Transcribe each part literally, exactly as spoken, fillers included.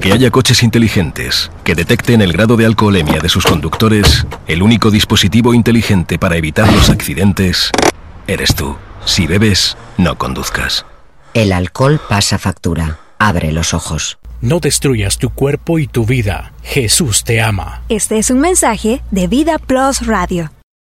que haya coches inteligentes que detecten el grado de alcoholemia de sus conductores, el único dispositivo inteligente para evitar los accidentes eres tú. Si bebes, no conduzcas. El alcohol pasa factura. Abre los ojos. No destruyas tu cuerpo y tu vida. Jesús te ama. Este es un mensaje de Vida Plus Radio.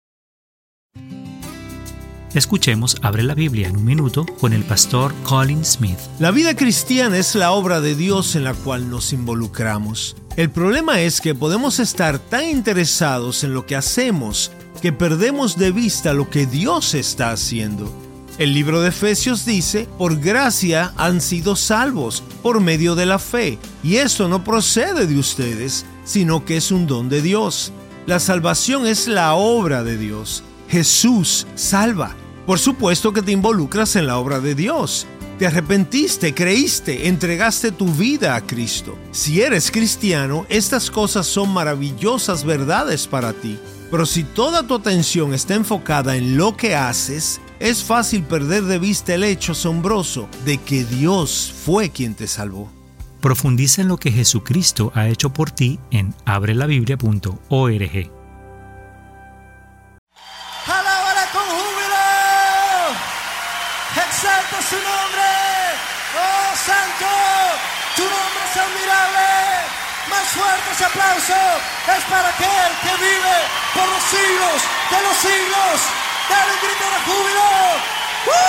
Escuchemos Abre la Biblia en un minuto con el pastor Colin Smith. La vida cristiana es la obra de Dios en la cual nos involucramos. El problema es que podemos estar tan interesados en lo que hacemos que perdemos de vista lo que Dios está haciendo. El libro de Efesios dice: por gracia han sido salvos por medio de la fe, y esto no procede de ustedes, sino que es un don de Dios. La salvación es la obra de Dios. Jesús salva. Por supuesto que te involucras en la obra de Dios. Te arrepentiste, creíste, entregaste tu vida a Cristo. Si eres cristiano, estas cosas son maravillosas verdades para ti. Pero si toda tu atención está enfocada en lo que haces, es fácil perder de vista el hecho asombroso de que Dios fue quien te salvó. Profundiza en lo que Jesucristo ha hecho por ti en abre la biblia punto org. Exalta su nombre, oh santo, tu nombre es admirable. Más fuerte ese aplauso es para aquel que vive por los siglos de los siglos. Dale un grito de júbilo.